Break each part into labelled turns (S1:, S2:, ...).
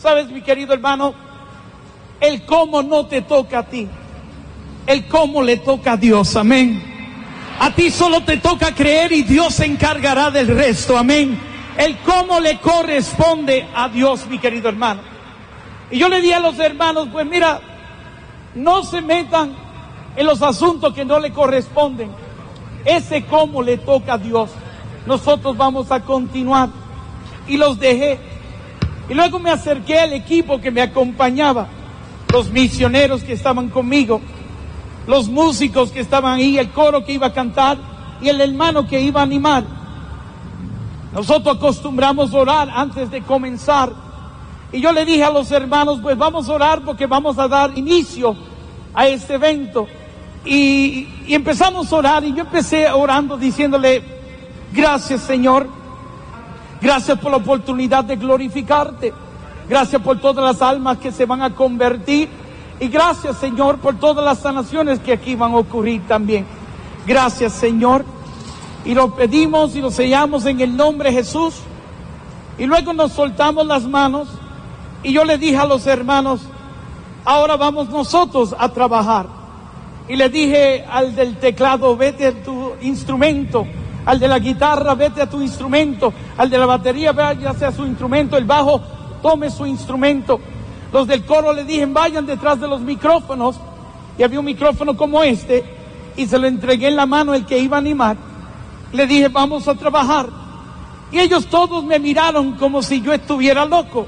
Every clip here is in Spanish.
S1: Sabes, mi querido hermano, el cómo no te toca a ti, el cómo le toca a Dios, amén. A ti solo te toca creer y Dios se encargará del resto, amén. El cómo le corresponde a Dios, mi querido hermano. Y yo le di a los hermanos, pues mira, no se metan en los asuntos que no le corresponden. Ese cómo le toca a Dios. Nosotros vamos a continuar. Y los dejé. Y luego me acerqué al equipo que me acompañaba, los misioneros que estaban conmigo, los músicos que estaban ahí, el coro que iba a cantar y el hermano que iba a animar. Nosotros acostumbramos a orar antes de comenzar. Y yo le dije a los hermanos, pues vamos a orar porque vamos a dar inicio a este evento. Y empezamos a orar y yo empecé orando diciéndole, gracias Señor. Gracias por la oportunidad de glorificarte. Gracias por todas las almas que se van a convertir. Y gracias, Señor, por todas las sanaciones que aquí van a ocurrir también. Gracias, Señor. Y lo pedimos y lo sellamos en el nombre de Jesús. Y luego nos soltamos las manos. Y yo le dije a los hermanos, ahora vamos nosotros a trabajar. Y le dije al del teclado, vete a tu instrumento. Al de la guitarra, vete a tu instrumento. Al de la batería, váyase a su instrumento. El bajo, tome su instrumento. Los del coro le dije, vayan detrás de los micrófonos. Y había un micrófono como este. Y se lo entregué en la mano el que iba a animar. Le dije, vamos a trabajar. Y ellos todos me miraron como si yo estuviera loco.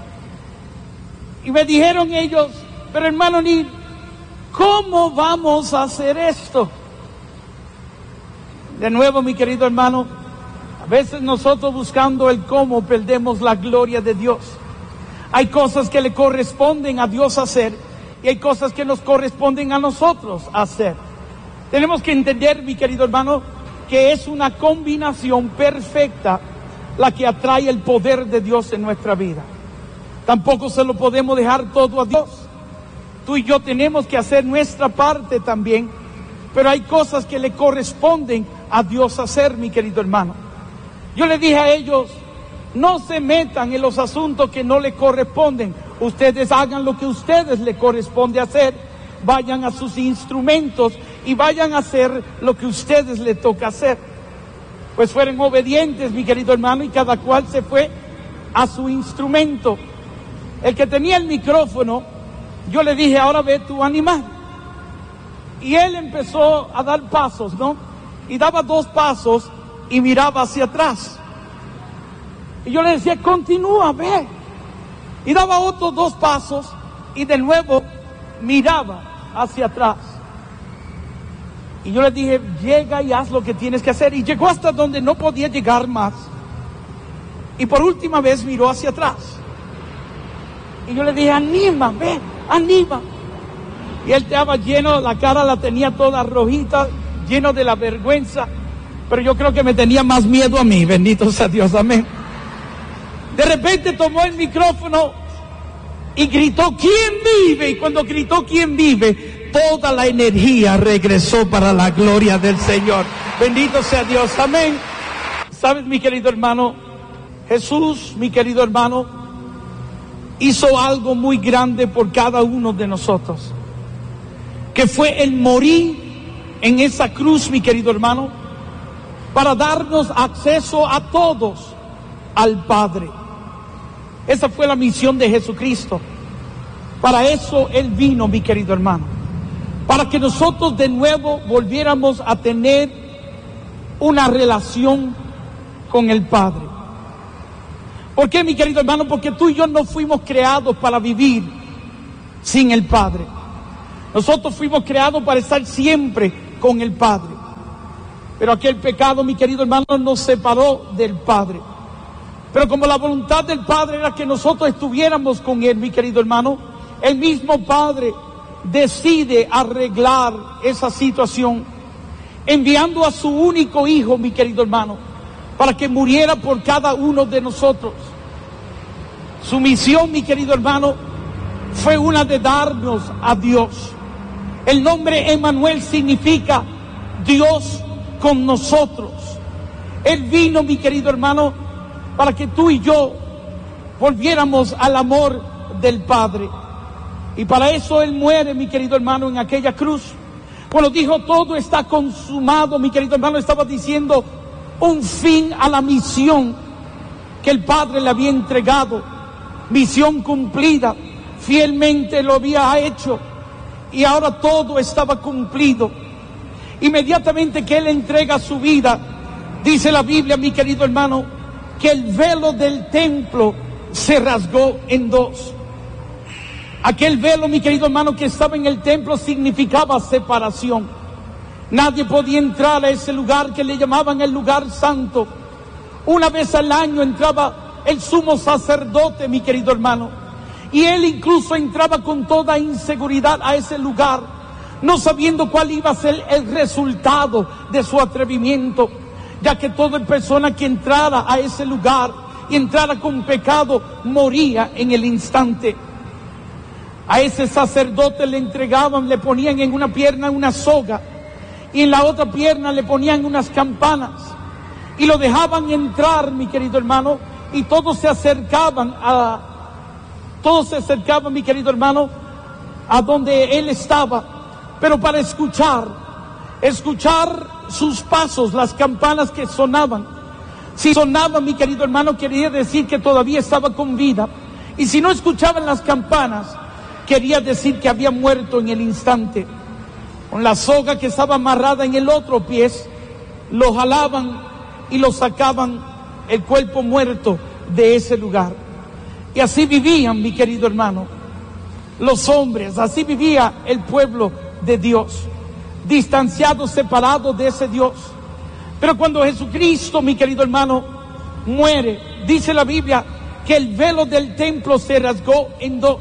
S1: Y me dijeron ellos, pero hermano Neil, ¿cómo vamos a hacer esto? De nuevo, mi querido hermano, a veces nosotros buscando el cómo perdemos la gloria de Dios. Hay cosas que le corresponden a Dios hacer y hay cosas que nos corresponden a nosotros hacer. Tenemos que entender, mi querido hermano, que es una combinación perfecta la que atrae el poder de Dios en nuestra vida. Tampoco se lo podemos dejar todo a Dios. Tú y yo tenemos que hacer nuestra parte también, pero hay cosas que le corresponden a Dios hacer, mi querido hermano. Yo le dije a ellos, no se metan en los asuntos que no le corresponden. Ustedes hagan lo que a ustedes le corresponde hacer. Vayan a sus instrumentos y vayan a hacer lo que a ustedes les toca hacer. Pues fueron obedientes, mi querido hermano, y cada cual se fue a su instrumento. El que tenía el micrófono, yo le dije, ahora ve tú a animar. Y él empezó a dar pasos, ¿no? Y daba 2 pasos y miraba hacia atrás. Y yo le decía, continúa, ve. Y daba otros 2 pasos y de nuevo miraba hacia atrás. Y yo le dije, llega y haz lo que tienes que hacer. Y llegó hasta donde no podía llegar más. Y por última vez miró hacia atrás. Y yo le dije, anima, ve, anima. Y él estaba lleno, la cara la tenía toda rojita, lleno de la vergüenza. Pero yo creo que me tenía más miedo a mí, bendito sea Dios, amén. De repente tomó el micrófono y gritó, ¿quién vive? Y cuando gritó, ¿quién vive? Toda la energía regresó para la gloria del Señor. Bendito sea Dios, amén. ¿Sabes, mi querido hermano? Jesús, mi querido hermano, hizo algo muy grande por cada uno de nosotros, que fue el morir en esa cruz, mi querido hermano, para darnos acceso a todos al Padre. Esa fue la misión de Jesucristo. Para eso Él vino, mi querido hermano, para que nosotros de nuevo volviéramos a tener una relación con el Padre. ¿Por qué, mi querido hermano? Porque tú y yo no fuimos creados para vivir sin el Padre. Nosotros fuimos creados para estar siempre con el Padre. Pero aquel pecado, mi querido hermano, nos separó del Padre. Pero como la voluntad del Padre era que nosotros estuviéramos con Él, mi querido hermano, el mismo Padre decide arreglar esa situación, enviando a su único Hijo, mi querido hermano, para que muriera por cada uno de nosotros. Su misión, mi querido hermano, fue una de darnos a Dios. El nombre Emmanuel significa Dios con nosotros. Él vino, mi querido hermano, para que tú y yo volviéramos al amor del Padre. Y para eso Él muere, mi querido hermano, en aquella cruz. Cuando dijo todo está consumado, mi querido hermano, estaba diciendo un fin a la misión que el Padre le había entregado. Misión cumplida, fielmente lo había hecho y ahora todo estaba cumplido. Inmediatamente que Él entrega su vida, dice la Biblia, mi querido hermano, que el velo del templo se rasgó en dos. Aquel velo, mi querido hermano, que estaba en el templo significaba separación. Nadie podía entrar a ese lugar que le llamaban el lugar santo. Una vez al año entraba el sumo sacerdote, mi querido hermano, y él incluso entraba con toda inseguridad a ese lugar, no sabiendo cuál iba a ser el resultado de su atrevimiento, ya que toda persona que entrara a ese lugar y entrara con pecado moría en el instante. A ese sacerdote le entregaban, le ponían en una pierna una soga y en la otra pierna le ponían unas campanas y lo dejaban entrar, mi querido hermano, y todos se acercaban, mi querido hermano, a donde él estaba, pero para escuchar sus pasos, las campanas que sonaban. Si sonaba, mi querido hermano, quería decir que todavía estaba con vida, y si no escuchaban las campanas, quería decir que había muerto en el instante. Con la soga que estaba amarrada en el otro pie, lo jalaban y lo sacaban el cuerpo muerto de ese lugar. Y así vivían, mi querido hermano, los hombres, así vivía el pueblo de Dios, distanciados, separados de ese Dios. Pero cuando Jesucristo, mi querido hermano, muere, dice la Biblia que el velo del templo se rasgó en dos,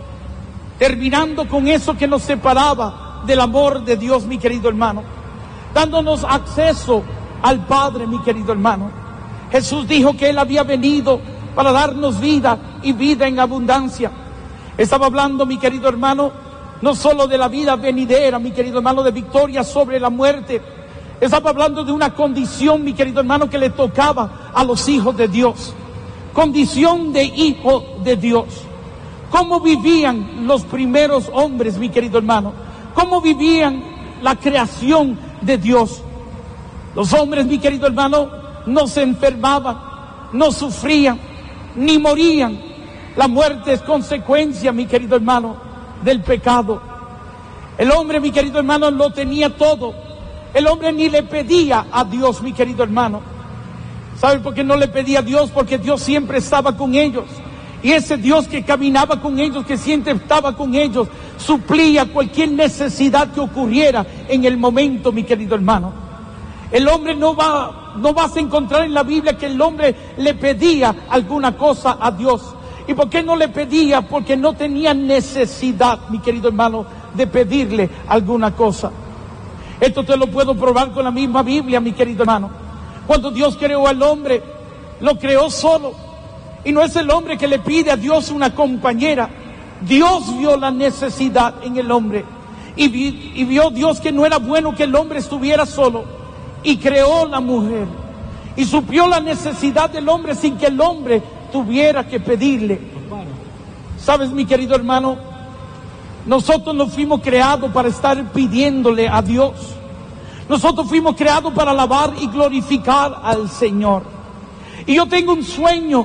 S1: terminando con eso que nos separaba del amor de Dios, mi querido hermano, dándonos acceso al Padre, mi querido hermano. Jesús dijo que Él había venido para darnos vida y vida en abundancia. Estaba hablando, mi querido hermano, no solo de la vida venidera, mi querido hermano, de victoria sobre la muerte. Estaba hablando de una condición, mi querido hermano, que le tocaba a los hijos de Dios. Condición de hijo de Dios. ¿Cómo vivían los primeros hombres, mi querido hermano? ¿Cómo vivían la creación de Dios? Los hombres, mi querido hermano, no se enfermaban, no sufrían, ni morían. La muerte es consecuencia, mi querido hermano, del pecado. El hombre, mi querido hermano, lo tenía todo. El hombre ni le pedía a Dios, mi querido hermano. ¿Saben por qué no le pedía a Dios? Porque Dios siempre estaba con ellos. Y ese Dios que caminaba con ellos, que siempre estaba con ellos, suplía cualquier necesidad que ocurriera en el momento, mi querido hermano. El hombre no vas a encontrar en la Biblia que el hombre le pedía alguna cosa a Dios. ¿Y por qué no le pedía? Porque no tenía necesidad, mi querido hermano, de pedirle alguna cosa. Esto te lo puedo probar con la misma Biblia, mi querido hermano. Cuando Dios creó al hombre, lo creó solo. Y no es el hombre que le pide a Dios una compañera. Dios vio la necesidad en el hombre. Y vio Dios que no era bueno que el hombre estuviera solo. Y creó la mujer. Y suplió la necesidad del hombre sin que el hombre tuviera que pedirle. ¿Sabes, mi querido hermano? Nosotros no fuimos creados para estar pidiéndole a Dios. Nosotros fuimos creados para alabar y glorificar al Señor. Y yo tengo un sueño,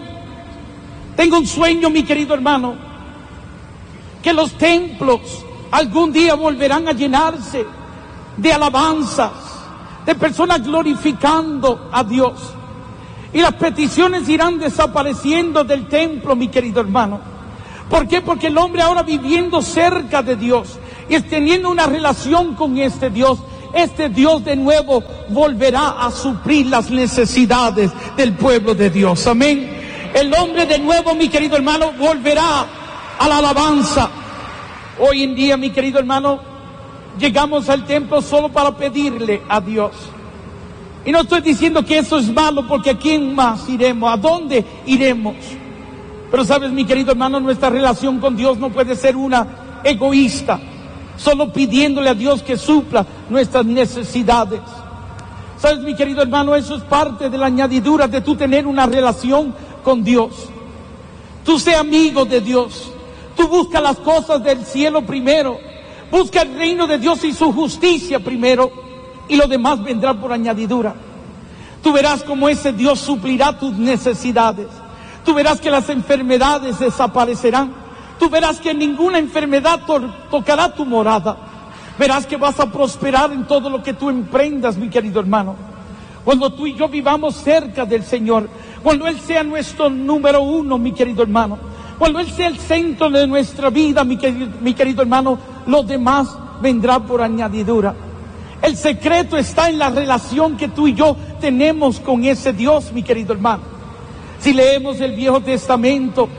S1: mi querido hermano, que los templos algún día volverán a llenarse de alabanzas, de personas glorificando a Dios. Y las peticiones irán desapareciendo del templo, mi querido hermano. ¿Por qué? Porque el hombre ahora viviendo cerca de Dios y teniendo una relación con este Dios de nuevo volverá a suplir las necesidades del pueblo de Dios. Amén. El hombre de nuevo, mi querido hermano, volverá a la alabanza. Hoy en día, mi querido hermano, llegamos al templo solo para pedirle a Dios. Y no estoy diciendo que eso es malo, porque ¿a quién más iremos? ¿A dónde iremos? Pero sabes, mi querido hermano, nuestra relación con Dios no puede ser una egoísta, solo pidiéndole a Dios que supla nuestras necesidades. Sabes, mi querido hermano, eso es parte de la añadidura de tú tener una relación con Dios. Tú sé amigo de Dios, Tú busca las cosas del cielo primero. Busca el reino de Dios y su justicia primero, y lo demás vendrá por añadidura. Tú verás cómo ese Dios suplirá tus necesidades. Tú verás que las enfermedades desaparecerán. Tú verás que ninguna enfermedad tocará tu morada. Verás que vas a prosperar en todo lo que tú emprendas, mi querido hermano. Cuando tú y yo vivamos cerca del Señor, cuando Él sea nuestro número uno, mi querido hermano, cuando Él sea el centro de nuestra vida, mi querido hermano, lo demás vendrá por añadidura. El secreto está en la relación que tú y yo tenemos con ese Dios, mi querido hermano. Si leemos el Viejo Testamento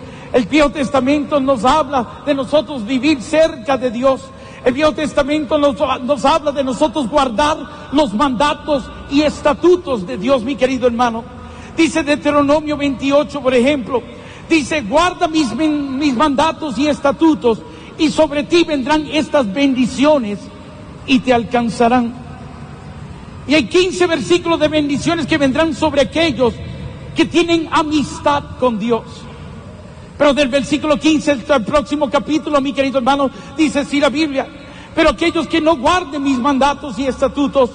S1: nos habla de nosotros vivir cerca de Dios. El Viejo Testamento nos habla de nosotros guardar los mandatos y estatutos de Dios, mi querido hermano. Dice Deuteronomio 28, por ejemplo, dice: guarda mis mandatos y estatutos, y sobre ti vendrán estas bendiciones y te alcanzarán. Y hay 15 versículos de bendiciones que vendrán sobre aquellos que tienen amistad con Dios. Pero del versículo 15 hasta el próximo capítulo, mi querido hermano, dice así la Biblia: pero aquellos que no guarden mis mandatos y estatutos,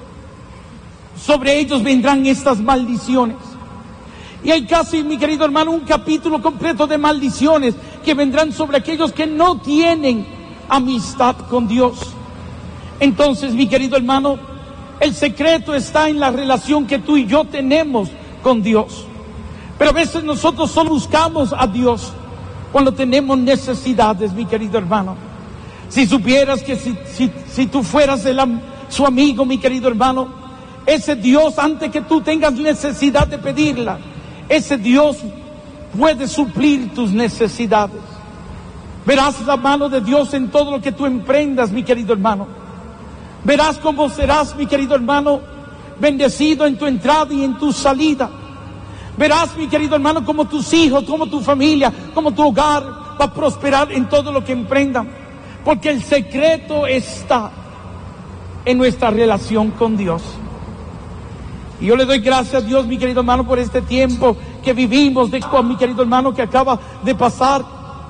S1: sobre ellos vendrán estas maldiciones. Y hay casi, mi querido hermano, un capítulo completo de maldiciones que vendrán sobre aquellos que no tienen amistad con Dios. Entonces, mi querido hermano, el secreto está en la relación que tú y yo tenemos con Dios. Pero a veces nosotros solo buscamos a Dios cuando tenemos necesidades, mi querido hermano. Si supieras que si tú fueras su amigo, mi querido hermano, ese Dios, antes que tú tengas necesidad de pedirla, ese Dios puede suplir tus necesidades. Verás la mano de Dios en todo lo que tú emprendas, mi querido hermano. Verás cómo serás, mi querido hermano, bendecido en tu entrada y en tu salida. Verás, mi querido hermano, como tus hijos, como tu familia, como tu hogar va a prosperar en todo lo que emprendan. Porque el secreto está en nuestra relación con Dios. Y yo le doy gracias a Dios, mi querido hermano, por este tiempo que vivimos, mi querido hermano, que acaba de pasar.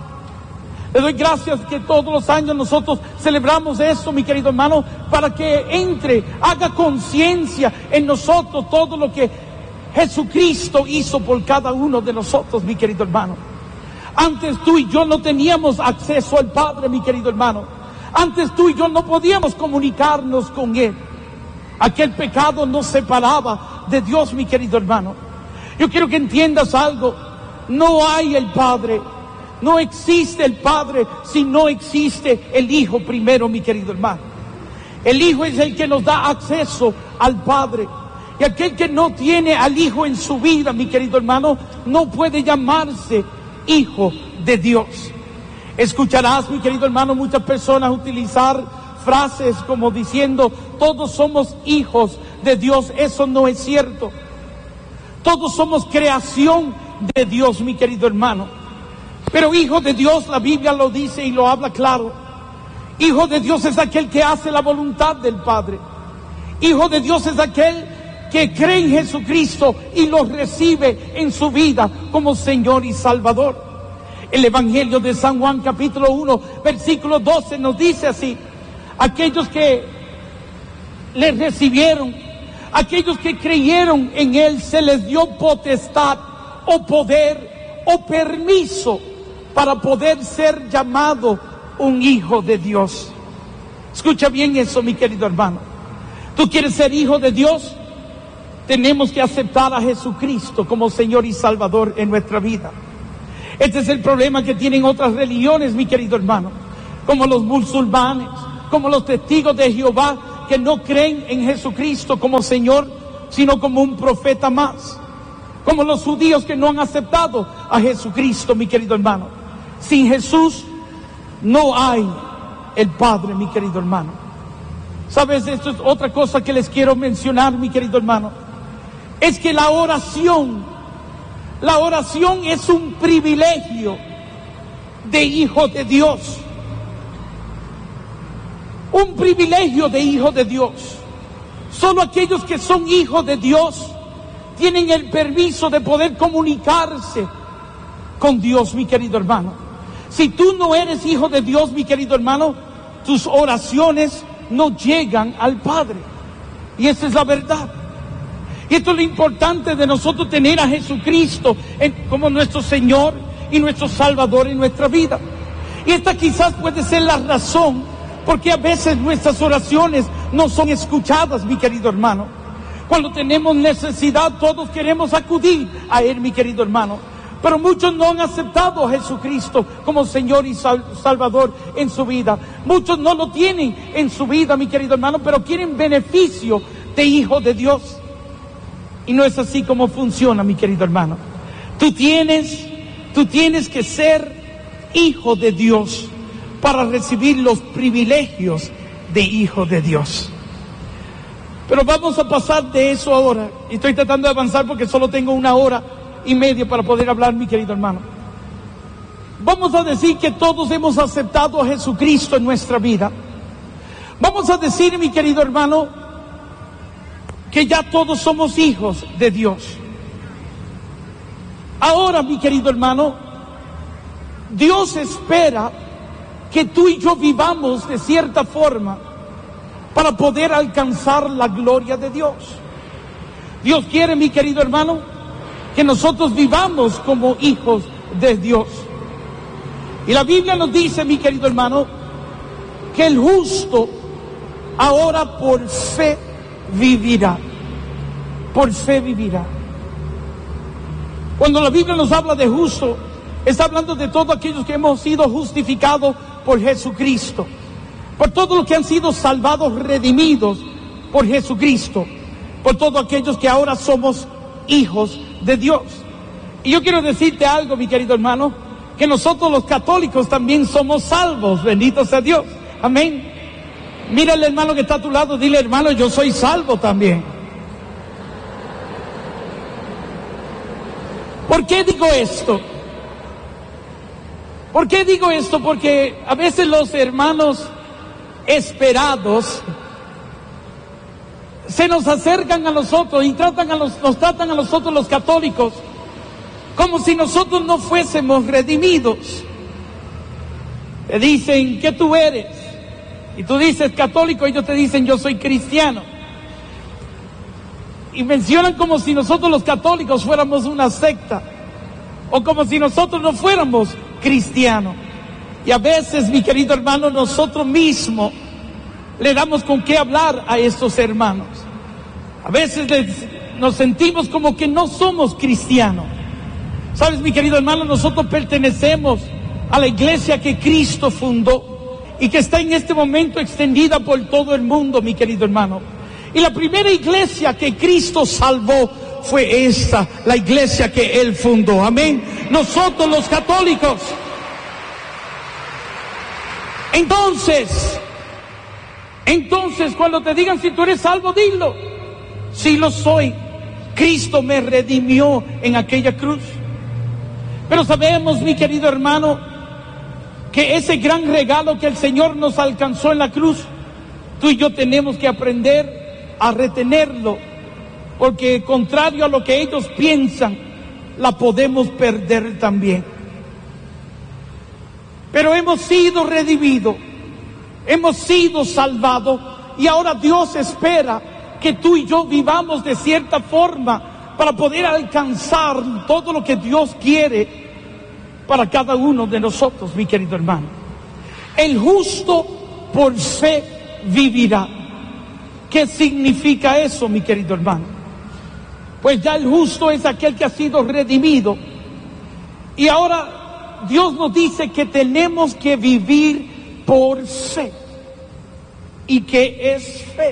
S1: Le doy gracias que todos los años nosotros celebramos eso, mi querido hermano, para que haga conciencia en nosotros todo lo que Jesucristo hizo por cada uno de nosotros, mi querido hermano. Antes tú y yo no teníamos acceso al Padre, mi querido hermano. Antes tú y yo no podíamos comunicarnos con Él. Aquel pecado nos separaba de Dios, mi querido hermano. Yo quiero que entiendas algo. No hay el Padre, no existe el Padre si no existe el Hijo primero, mi querido hermano. El Hijo es el que nos da acceso al Padre. Y aquel que no tiene al Hijo en su vida, mi querido hermano, no puede llamarse hijo de Dios. Escucharás, mi querido hermano, muchas personas utilizar frases como diciendo: todos somos hijos de Dios. Eso no es cierto. Todos somos creación de Dios, mi querido hermano. Pero hijo de Dios, la Biblia lo dice y lo habla claro. Hijo de Dios es aquel que hace la voluntad del Padre. Hijo de Dios es aquel que cree en Jesucristo y lo recibe en su vida como Señor y Salvador. El Evangelio de San Juan capítulo 1 versículo 12 nos dice así: aquellos que le recibieron, aquellos que creyeron en Él, se les dio potestad o poder o permiso para poder ser llamado un hijo de Dios. Escucha bien eso, mi querido hermano. ¿Tú quieres ser hijo de Dios? Tenemos que aceptar a Jesucristo como Señor y Salvador en nuestra vida. Este es el problema que tienen otras religiones, mi querido hermano, como los musulmanes, como los testigos de Jehová, que no creen en Jesucristo como Señor, sino como un profeta más. Como los judíos que no han aceptado a Jesucristo, mi querido hermano. Sin Jesús no hay el Padre, mi querido hermano. ¿Sabes? Esto es otra cosa que les quiero mencionar, mi querido hermano. Es que la oración es un privilegio de hijo de Dios. Un privilegio de hijo de Dios. Solo aquellos que son hijos de Dios tienen el permiso de poder comunicarse con Dios, mi querido hermano. Si tú no eres hijo de Dios, mi querido hermano, tus oraciones no llegan al Padre. Y esa es la verdad. Y esto es lo importante de nosotros tener a Jesucristo como nuestro Señor y nuestro Salvador en nuestra vida. Y esta quizás puede ser la razón porque a veces nuestras oraciones no son escuchadas, mi querido hermano. Cuando tenemos necesidad, todos queremos acudir a Él, mi querido hermano. Pero muchos no han aceptado a Jesucristo como Señor y Salvador en su vida. Muchos no lo tienen en su vida, mi querido hermano, pero quieren beneficio de hijo de Dios. Y no es así como funciona, mi querido hermano. Tú tienes que ser hijo de Dios para recibir los privilegios de hijo de Dios. Pero vamos a pasar de eso ahora. Y estoy tratando de avanzar porque solo tengo 1:30 para poder hablar, mi querido hermano. Vamos a decir que todos hemos aceptado a Jesucristo en nuestra vida. Vamos a decir, mi querido hermano, que ya todos somos hijos de Dios. Ahora, mi querido hermano, Dios espera que tú y yo vivamos de cierta forma para poder alcanzar la gloria de Dios. Dios quiere, mi querido hermano, que nosotros vivamos como hijos de Dios. Y la Biblia nos dice, mi querido hermano, que el justo ahora por fe vivirá. Por fe vivirá. Cuando la Biblia nos habla de justo, está hablando de todos aquellos que hemos sido justificados por Jesucristo, por todos los que han sido salvados, redimidos por Jesucristo, por todos aquellos que ahora somos hijos de Dios. Y yo quiero decirte algo, mi querido hermano, que nosotros los católicos también somos salvos, bendito sea Dios, amén. Mira al hermano que está a tu lado, dile: hermano, yo soy salvo también. ¿Por qué digo esto? ¿Por qué digo esto? Porque a veces los hermanos esperados se nos acercan a nosotros y nos tratan a nosotros los católicos como si nosotros no fuésemos redimidos. Te dicen: ¿qué tú eres? Y tú dices católico, ellos te dicen: yo soy cristiano. Y mencionan como si nosotros los católicos fuéramos una secta, o como si nosotros no fuéramos cristianos. Y a veces, mi querido hermano, nosotros mismos le damos con qué hablar a estos hermanos. A veces nos sentimos como que no somos cristianos. Sabes, mi querido hermano, nosotros pertenecemos a la iglesia que Cristo fundó y que está en este momento extendida por todo el mundo, mi querido hermano. Y la primera iglesia que Cristo salvó fue esta, la iglesia que Él fundó. Amén. Nosotros los católicos. Entonces, cuando te digan si tú eres salvo, dilo: sí lo soy. Cristo me redimió en aquella cruz. Pero sabemos, mi querido hermano, que ese gran regalo que el Señor nos alcanzó en la cruz, tú y yo tenemos que aprender a retenerlo, porque contrario a lo que ellos piensan, la podemos perder también. Pero hemos sido redimidos, hemos sido salvados, y ahora Dios espera que tú y yo vivamos de cierta forma para poder alcanzar todo lo que Dios quiere para cada uno de nosotros, mi querido hermano. El justo por fe vivirá. ¿Qué significa eso, mi querido hermano? Pues ya el justo es aquel que ha sido redimido. Y ahora Dios nos dice que tenemos que vivir por fe. ¿Y qué es fe?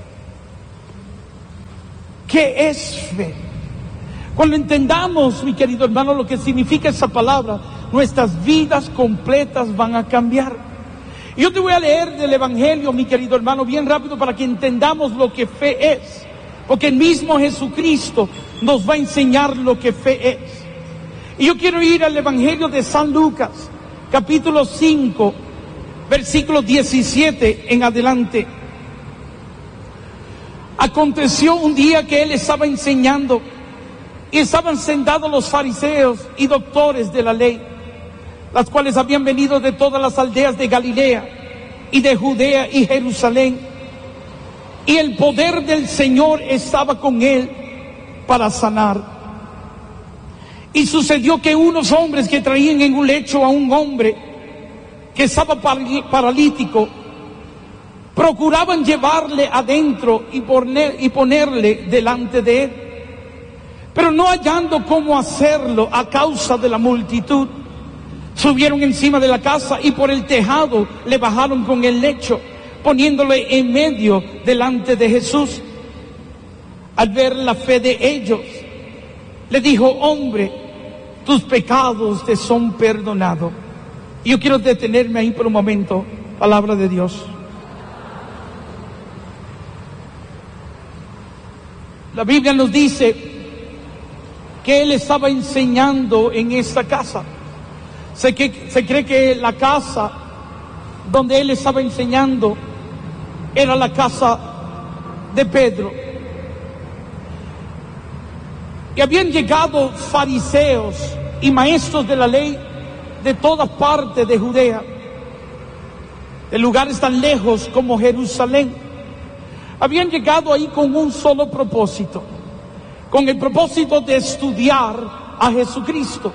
S1: ¿Qué es fe? Cuando entendamos, mi querido hermano, lo que significa esa palabra, nuestras vidas completas van a cambiar. Y yo te voy a leer del Evangelio, mi querido hermano, bien rápido para que entendamos lo que fe es. Porque el mismo Jesucristo nos va a enseñar lo que fe es. Y yo quiero ir al Evangelio de San Lucas, capítulo 5, versículo 17 en adelante. Aconteció un día que Él estaba enseñando y estaban sentados los fariseos y doctores de la ley, las cuales habían venido de todas las aldeas de Galilea y de Judea y Jerusalén. Y el poder del Señor estaba con él para sanar. Y sucedió que unos hombres que traían en un lecho a un hombre que estaba paralítico, procuraban llevarle adentro y ponerle delante de él. Pero no hallando cómo hacerlo a causa de la multitud, subieron encima de la casa y por el tejado le bajaron con el lecho, poniéndole en medio delante de Jesús. Al ver la fe de ellos, le dijo: hombre, tus pecados te son perdonados. Y yo quiero detenerme ahí por un momento. Palabra de Dios. La Biblia nos dice que él estaba enseñando en esta casa. Se cree que la casa donde él estaba enseñando era la casa de Pedro. Y habían llegado fariseos y maestros de la ley de todas partes de Judea, de lugares tan lejos como Jerusalén. Habían llegado ahí con un solo propósito, con el propósito de estudiar a Jesucristo,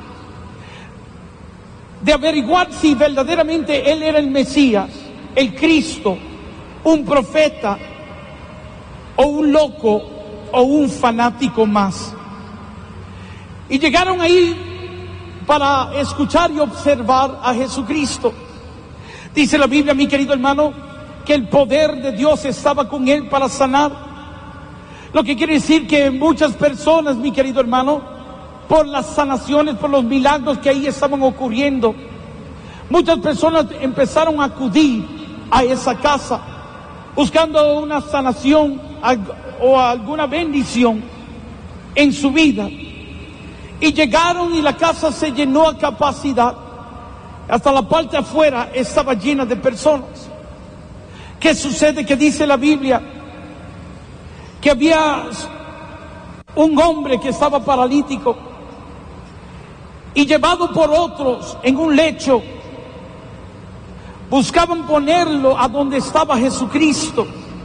S1: de averiguar si verdaderamente él era el Mesías, el Cristo, un profeta o un loco o un fanático más. Y llegaron ahí para escuchar y observar a Jesucristo. Dice la Biblia, mi querido hermano, que el poder de Dios estaba con él para sanar. Lo que quiere decir que muchas personas, mi querido hermano, por las sanaciones, por los milagros que ahí estaban ocurriendo, muchas personas empezaron a acudir a esa casa buscando una sanación o alguna bendición en su vida. Y llegaron y la casa se llenó a capacidad. Hasta la parte afuera estaba llena de personas. ¿Qué sucede? Que dice la Biblia que había un hombre que estaba paralítico y llevado por otros en un lecho, buscaban ponerlo a donde estaba Jesucristo.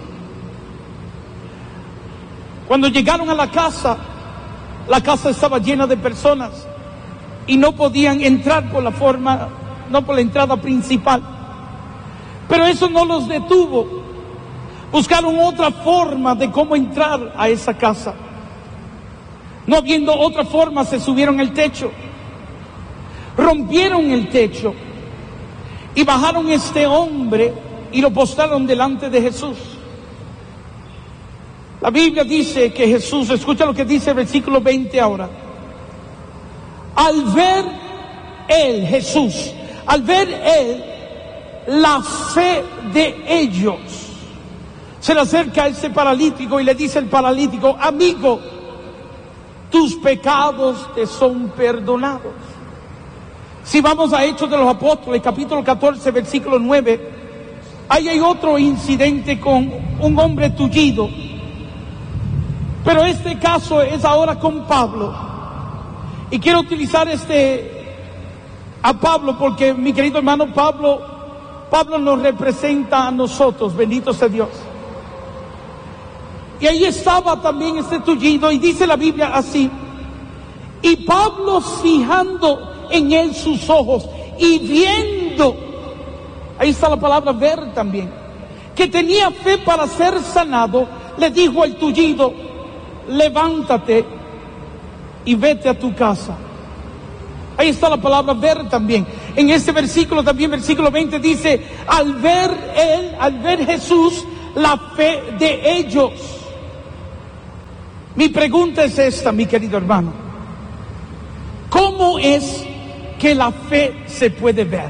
S1: Cuando llegaron a la casa estaba llena de personas y no podían entrar por la entrada principal. Pero eso no los detuvo. Buscaron otra forma de cómo entrar a esa casa. No habiendo otra forma, se subieron el techo, rompieron el techo y bajaron este hombre y lo postraron delante de Jesús. La Biblia dice que Jesús, escucha lo que dice el versículo 20 ahora. Al ver él la fe de ellos, se le acerca a ese paralítico y le dice el paralítico: amigo, tus pecados te son perdonados. Si vamos a Hechos de los Apóstoles, capítulo 14, versículo 9, ahí hay otro incidente con un hombre tullido. Pero este caso es ahora con Pablo. Y quiero utilizar a Pablo porque, mi querido hermano, Pablo nos representa a nosotros, bendito sea Dios. Y ahí estaba también este tullido, y dice la Biblia así: y Pablo, fijando en él sus ojos y viendo, ahí está la palabra ver también, que tenía fe para ser sanado, le dijo al tullido: levántate y vete a tu casa. Ahí está la palabra ver también. En este versículo también, versículo 20, dice: al ver Jesús, la fe de ellos. Mi pregunta es esta, mi querido hermano: ¿cómo es que la fe se puede ver?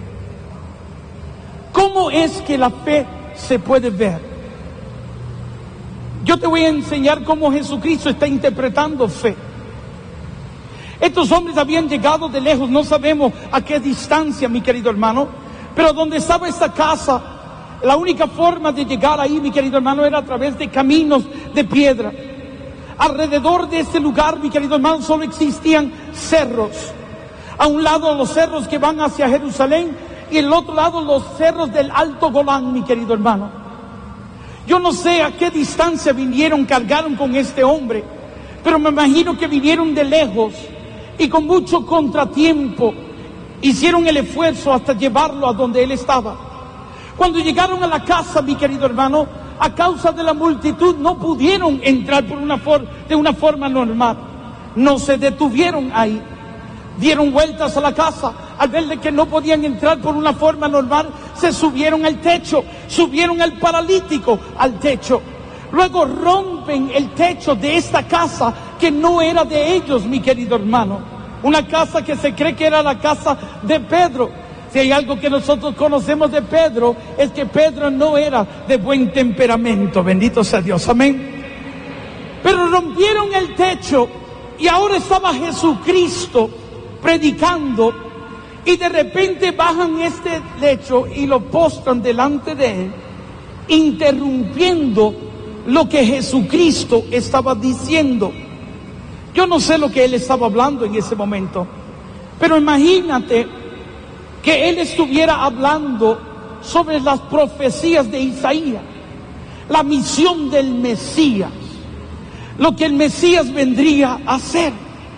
S1: ¿Cómo es que la fe se puede ver? Yo te voy a enseñar cómo Jesucristo está interpretando fe. Estos hombres habían llegado de lejos, no sabemos a qué distancia, mi querido hermano, pero donde estaba esta casa, la única forma de llegar ahí, mi querido hermano, era a través de caminos de piedra. Alrededor de este lugar, mi querido hermano, solo existían cerros. A un lado los cerros que van hacia Jerusalén y el otro lado los cerros del Alto Golán, mi querido hermano. Yo no sé a qué distancia vinieron, cargaron con este hombre, pero me imagino que vinieron de lejos y con mucho contratiempo hicieron el esfuerzo hasta llevarlo a donde él estaba. Cuando llegaron a la casa, mi querido hermano, a causa de la multitud no pudieron entrar de una forma normal. No se detuvieron ahí. Dieron vueltas a la casa. Al ver de que no podían entrar por una forma normal, se subieron al techo, subieron al paralítico al techo. Luego rompen el techo de esta casa que no era de ellos, mi querido hermano. Una casa que se cree que era la casa de Pedro. Si hay algo que nosotros conocemos de Pedro, es que Pedro no era de buen temperamento. Bendito sea Dios, amén. Pero rompieron el techo y ahora estaba Jesucristo predicando, y de repente bajan este lecho y lo postran delante de él, interrumpiendo lo que Jesucristo estaba diciendo. Yo no sé lo que él estaba hablando en ese momento, pero imagínate que él estuviera hablando sobre las profecías de Isaías, la misión del Mesías, lo que el Mesías vendría a hacer.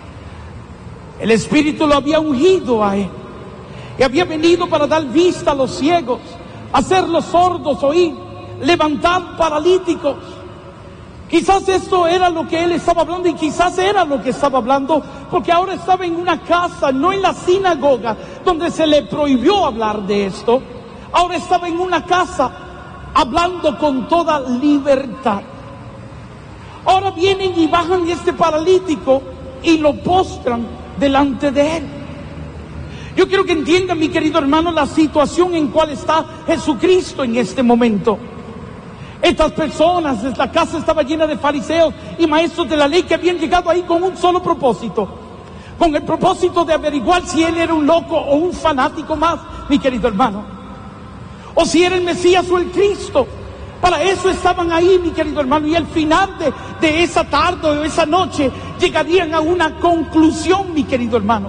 S1: El Espíritu lo había ungido a él y había venido para dar vista a los ciegos, hacer los sordos oír, levantar paralíticos. Quizás esto era lo que él estaba hablando, y quizás era lo que estaba hablando porque ahora estaba en una casa, no en la sinagoga donde se le prohibió hablar de esto. Ahora estaba en una casa hablando con toda libertad. Ahora vienen y bajan este paralítico y lo postran delante de él. Yo quiero que entiendan, mi querido hermano, la situación en cual está Jesucristo en este momento. Estas personas, la casa estaba llena de fariseos y maestros de la ley que habían llegado ahí con un solo propósito, con el propósito de averiguar si él era un loco o un fanático más, mi querido hermano, o si era el Mesías o el Cristo. Para eso estaban ahí, mi querido hermano, y al final de esa tarde o esa noche llegarían a una conclusión, mi querido hermano.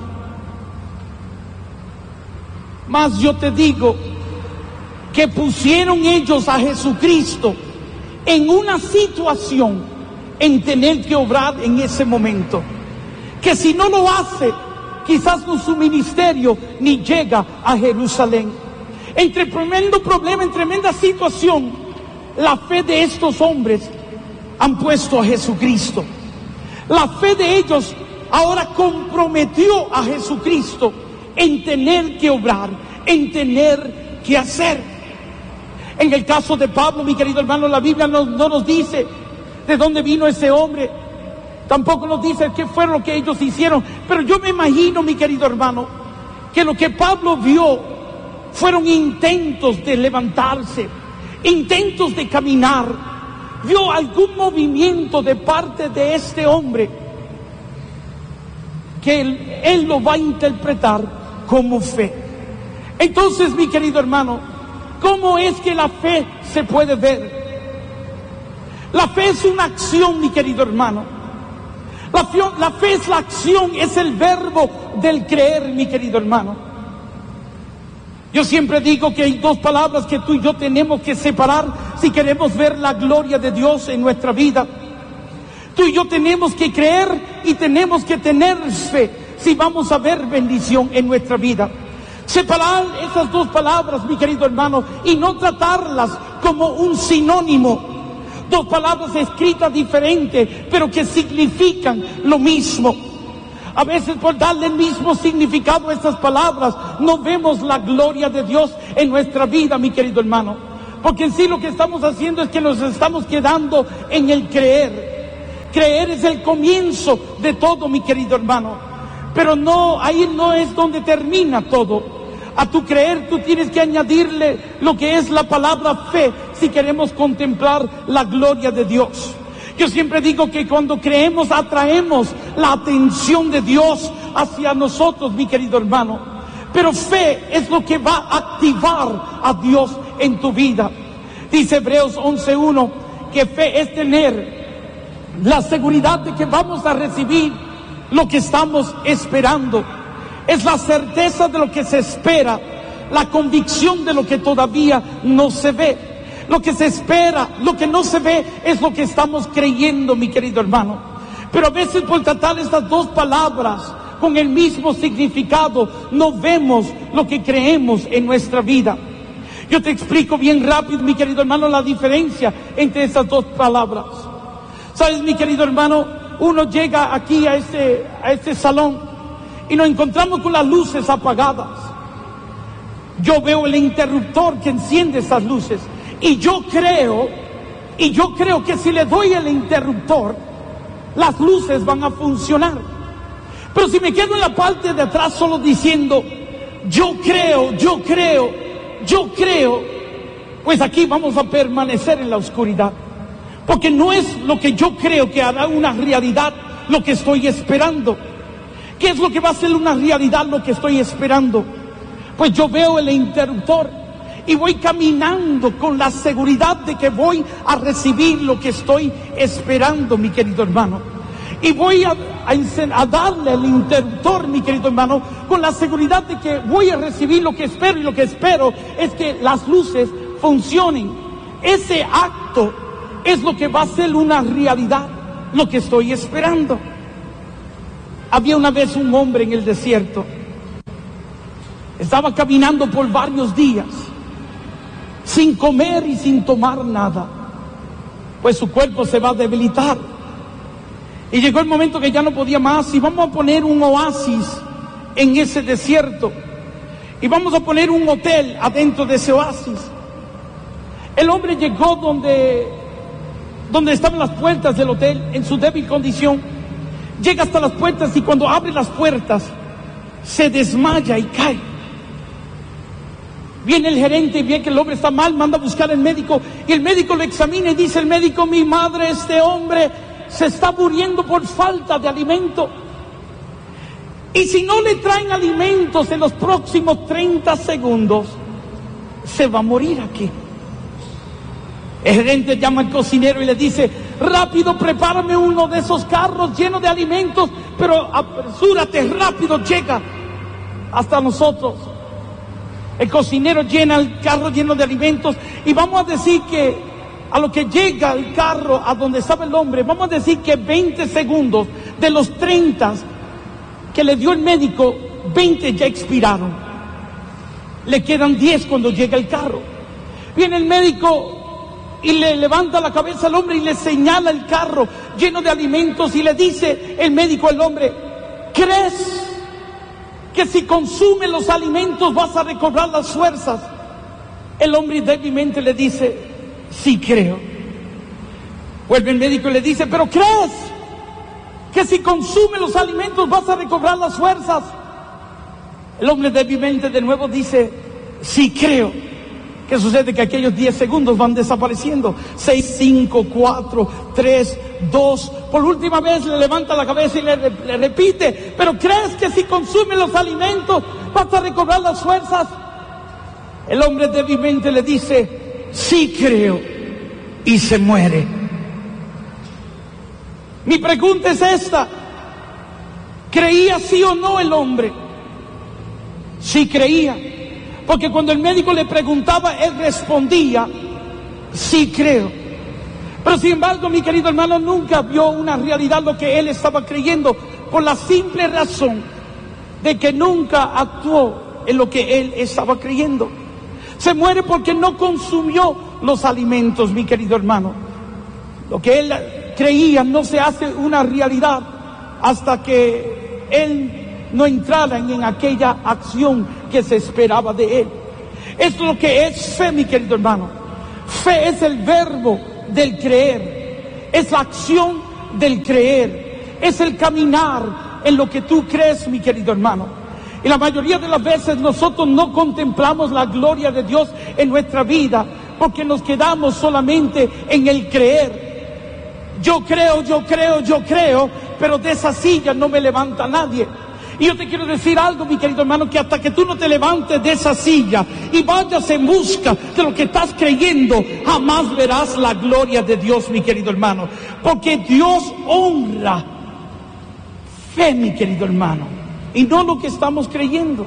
S1: Mas yo te digo que pusieron ellos a Jesucristo en una situación en tener que obrar en ese momento, que si no lo hace, quizás con su ministerio ni llega a Jerusalén. Entre tremendo problema, en tremenda situación, la fe de estos hombres han puesto a Jesucristo. La fe de ellos ahora comprometió a Jesucristo en tener que obrar, en tener que hacer. En el caso de Pablo, mi querido hermano, la Biblia no nos dice de dónde vino ese hombre, tampoco nos dice qué fue lo que ellos hicieron, pero yo me imagino, mi querido hermano, que lo que Pablo vio fueron intentos de levantarse, intentos de caminar. Vio algún movimiento de parte de este hombre que él lo va a interpretar como fe. Entonces, mi querido hermano, ¿cómo es que la fe se puede ver? La fe es una acción, mi querido hermano. La fe es la acción, es el verbo del creer, mi querido hermano. Yo siempre digo que hay dos palabras que tú y yo tenemos que separar si queremos ver la gloria de Dios en nuestra vida. Tú y yo tenemos que creer y tenemos que tener fe si vamos a ver bendición en nuestra vida. Separar esas dos palabras, mi querido hermano, y no tratarlas como un sinónimo. Dos palabras escritas diferentes, pero que significan lo mismo. A veces, por darle el mismo significado a estas palabras, no vemos la gloria de Dios en nuestra vida, mi querido hermano. Porque en sí lo que estamos haciendo es que nos estamos quedando en el creer. Creer es el comienzo de todo, mi querido hermano. Pero no, ahí no es donde termina todo. A tu creer tú tienes que añadirle lo que es la palabra fe si queremos contemplar la gloria de Dios. Yo siempre digo que cuando creemos atraemos la atención de Dios hacia nosotros, mi querido hermano. Pero fe es lo que va a activar a Dios en tu vida. Dice Hebreos 11:1 que fe es tener la seguridad de que vamos a recibir lo que estamos esperando. Es la certeza de lo que se espera, la convicción de lo que todavía no se ve. Lo que se espera, lo que no se ve, es lo que estamos creyendo, mi querido hermano. Pero a veces por tratar estas dos palabras con el mismo significado, no vemos lo que creemos en nuestra vida. Yo te explico bien rápido, mi querido hermano, la diferencia entre estas dos palabras. Sabes, mi querido hermano, uno llega aquí a este salón y nos encontramos con las luces apagadas. Yo veo el interruptor que enciende esas luces y yo creo que si le doy el interruptor, las luces van a funcionar. Pero si me quedo en la parte de atrás solo diciendo yo creo, pues aquí vamos a permanecer en la oscuridad. Porque no es lo que yo creo que hará una realidad lo que estoy esperando. ¿Qué es lo que va a ser una realidad lo que estoy esperando? Pues yo veo el interruptor y voy caminando con la seguridad de que voy a recibir lo que estoy esperando, mi querido hermano. Y voy a darle el interruptor, mi querido hermano, con la seguridad de que voy a recibir lo que espero, y lo que espero es que las luces funcionen. Ese acto es lo que va a ser una realidad, lo que estoy esperando. Había una vez un hombre en el desierto. Estaba caminando por varios días, sin comer y sin tomar nada, pues su cuerpo se va a debilitar. Y llegó el momento que ya no podía más, y vamos a poner un oasis en ese desierto, y vamos a poner un hotel adentro de ese oasis. El hombre llegó donde estaban las puertas del hotel, en su débil condición. Llega hasta las puertas y cuando abre las puertas, se desmaya y cae. Viene el gerente y ve que el hombre está mal, manda a buscar al médico, y el médico lo examina y dice el médico: mi madre, este hombre se está muriendo por falta de alimento. Y si no le traen alimentos en los próximos 30 segundos, se va a morir aquí. El gerente llama al cocinero y le dice: rápido, prepárame uno de esos carros llenos de alimentos, pero apresúrate, rápido, llega hasta nosotros. El cocinero llena el carro lleno de alimentos, y vamos a decir que a lo que llega el carro a donde estaba el hombre, vamos a decir que 20 segundos de los 30 que le dio el médico, 20 ya expiraron. Le quedan 10 cuando llega el carro. Viene el médico y le levanta la cabeza al hombre y le señala el carro lleno de alimentos, y le dice el médico al hombre: ¿crees que si consumes los alimentos vas a recobrar las fuerzas? El hombre débilmente le dice: sí, creo. Vuelve el médico y le dice: ¿pero crees que si consumes los alimentos vas a recobrar las fuerzas? El hombre débilmente de nuevo dice: sí, creo. ¿Qué sucede? Que aquellos 10 segundos van desapareciendo. 6, 5, 4, 3, 2. Por última vez le levanta la cabeza y le repite: ¿pero crees que si consumes los alimentos vas a recobrar las fuerzas? El hombre débilmente le dice: sí, creo. Y se muere. Mi pregunta es esta: ¿creía sí o no el hombre? Sí creía. Porque cuando el médico le preguntaba, él respondía: sí creo. Pero sin embargo, mi querido hermano, nunca vio una realidad lo que él estaba creyendo, por la simple razón de que nunca actuó en lo que él estaba creyendo. Se muere porque no consumió los alimentos, mi querido hermano. Lo que él creía no se hace una realidad hasta que él no entraran en aquella acción que se esperaba de él. Esto es lo que es fe, mi querido hermano. Fe es el verbo del creer, es la acción del creer, es el caminar en lo que tú crees, mi querido hermano. Y la mayoría de las veces nosotros no contemplamos la gloria de Dios en nuestra vida, porque nos quedamos solamente en el creer. Yo creo, pero de esa silla no me levanta nadie. Y yo te quiero decir algo, mi querido hermano, que hasta que tú no te levantes de esa silla y vayas en busca de lo que estás creyendo, jamás verás la gloria de Dios, mi querido hermano. Porque Dios honra fe, mi querido hermano. y no lo que estamos creyendo.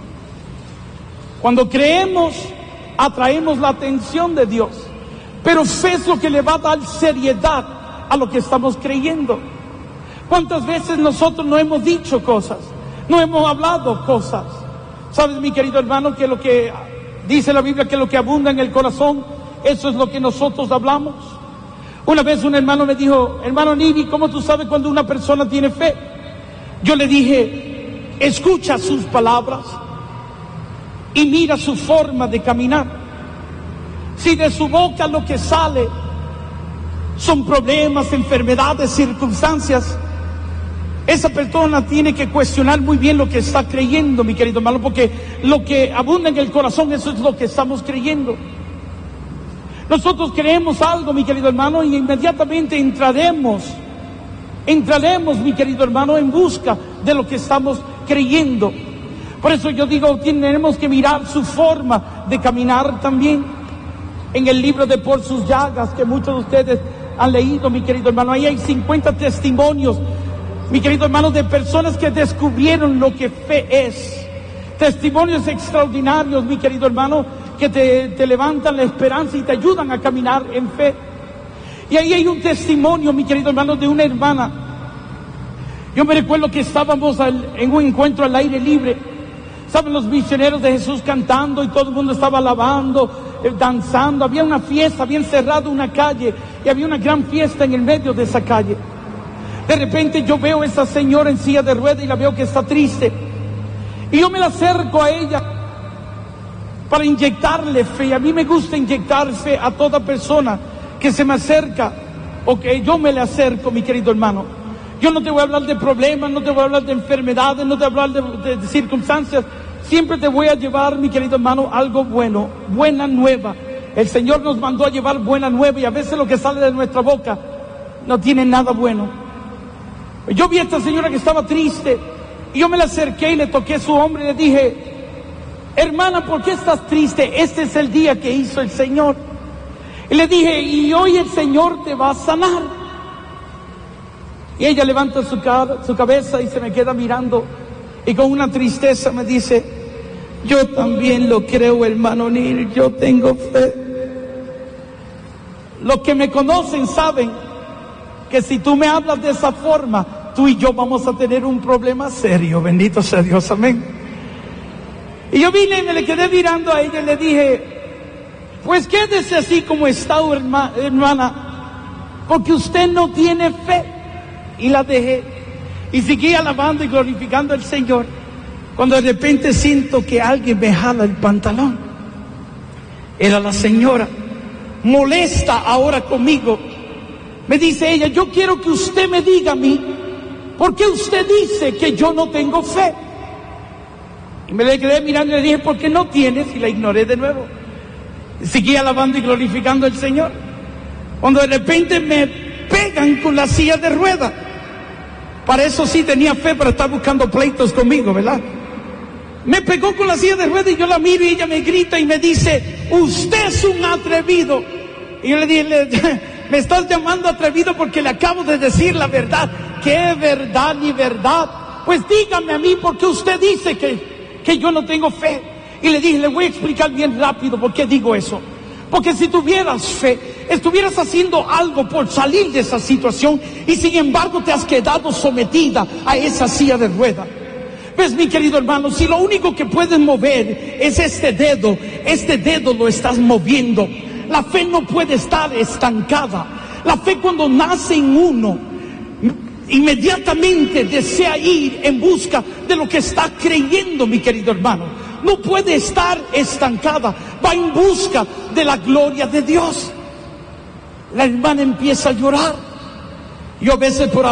S1: Cuando creemos, atraemos la atención de Dios, pero fe es lo que le va a dar seriedad a lo que estamos creyendo. ¿Cuántas veces nosotros no hemos dicho cosas, no hemos hablado cosas? ¿Sabes, mi querido hermano, que lo que dice la Biblia, que lo que abunda en el corazón, eso es lo que nosotros hablamos? Una vez un hermano me dijo: hermano Nivi, ¿cómo tú sabes cuando una persona tiene fe? Yo le dije: escucha sus palabras y mira su forma de caminar. Si de su boca lo que sale son problemas, enfermedades, circunstancias, esa persona tiene que cuestionar muy bien lo que está creyendo, mi querido hermano, porque lo que abunda en el corazón, eso es lo que estamos creyendo. Nosotros creemos algo, mi querido hermano, y inmediatamente entraremos, mi querido hermano, en busca de lo que estamos creyendo. Por eso yo digo, tenemos que mirar su forma de caminar también. En el libro de Por sus llagas, que muchos de ustedes han leído, mi querido hermano, ahí hay 50 testimonios, mi querido hermano, de personas que descubrieron lo que fe es. Testimonios extraordinarios, mi querido hermano, que te levantan la esperanza y te ayudan a caminar en fe. Y ahí hay un testimonio, mi querido hermano, de una hermana. Yo me recuerdo que estábamos en un encuentro al aire libre. Estaban los misioneros de Jesús cantando y todo el mundo estaba alabando, danzando. Había una fiesta, habían cerrado una calle y había una gran fiesta en el medio de esa calle. De repente yo veo a esa señora en silla de ruedas y la veo que está triste. Y yo me la acerco a ella para inyectarle fe. A mí me gusta inyectar fe a toda persona que se me acerca o que yo me le acerco, mi querido hermano. Yo no te voy a hablar de problemas, no te voy a hablar de enfermedades, no te voy a hablar de circunstancias. Siempre te voy a llevar, mi querido hermano, algo bueno, buena nueva. El Señor nos mandó a llevar buena nueva y a veces lo que sale de nuestra boca no tiene nada bueno. Yo vi a esta señora que estaba triste y yo me la acerqué y le toqué su hombro y le dije: hermana, ¿por qué estás triste? Este es el día que hizo el Señor. Y le dije: y hoy el Señor te va a sanar. Y ella levanta su cabeza y se me queda mirando y con una tristeza me dice: yo también lo creo, hermano Nil, yo tengo fe. Los que me conocen saben que si tú me hablas de esa forma, tú y yo vamos a tener un problema serio. Bendito sea Dios, amén. Y yo vine y me le quedé mirando a ella y le dije: pues quédese así como está, hermana, porque usted no tiene fe. Y la dejé y seguí alabando y glorificando al Señor, cuando de repente siento que alguien me jala el pantalón. Era la señora, molesta ahora conmigo. Me dice ella: yo quiero que usted me diga a mí, ¿por qué usted dice que yo no tengo fe? Y me le quedé mirando y le dije: ¿por qué no tienes? Y la ignoré de nuevo. Seguí alabando y glorificando al Señor, cuando de repente me pegan con la silla de ruedas. Para eso sí tenía fe, para estar buscando pleitos conmigo, ¿verdad? Me pegó con la silla de ruedas y yo la miro y ella me grita y me dice: usted es un atrevido. Y yo le dije: me estás llamando atrevido porque le acabo de decir la verdad. ¿Qué verdad ni verdad? Pues dígame a mí, ¿por qué usted dice que yo no tengo fe? Y le dije: le voy a explicar bien rápido por qué digo eso. Porque si tuvieras fe, estuvieras haciendo algo por salir de esa situación y sin embargo te has quedado sometida a esa silla de ruedas. Pues, mi querido hermano, si lo único que puedes mover es este dedo lo estás moviendo. La fe no puede estar estancada. La fe, cuando nace en uno, inmediatamente desea ir en busca de lo que está creyendo, mi querido hermano. No puede estar estancada, va en busca de la gloria de Dios. La hermana empieza a llorar. Yo a veces por